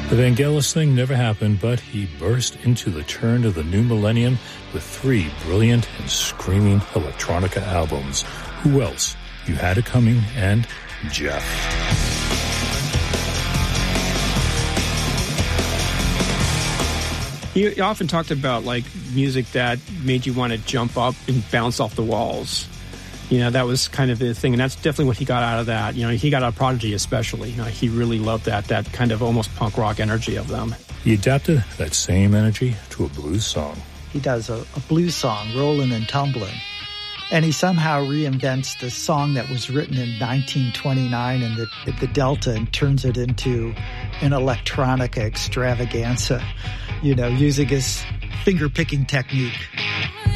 The Vangelis thing never happened, but he burst into the turn of the new millennium with 3 brilliant and screaming electronica albums. Who else? You Had It Coming and Jeff. He often talked about like music that made you want to jump up and bounce off the walls. You know, that was kind of the thing, and that's definitely what he got out of that. You know, he got out of Prodigy especially. You know, he really loved that kind of almost punk rock energy of them. He adapted that same energy to a blues song. He does a blues song, Rollin' and Tumblin', and he somehow reinvents the song that was written in 1929 in the Delta and turns it into an electronica extravaganza, you know, using his finger-picking technique.